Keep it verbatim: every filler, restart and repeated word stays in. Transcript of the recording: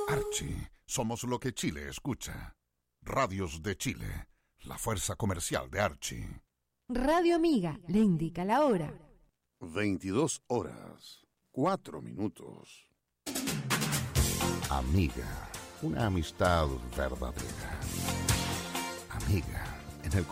Archie, somos lo que Chile escucha. Radios de Chile, la fuerza comercial de Archie. Radio Amiga le indica la hora. veintidós horas, cuatro minutos. Amiga, una amistad verdadera. Amiga.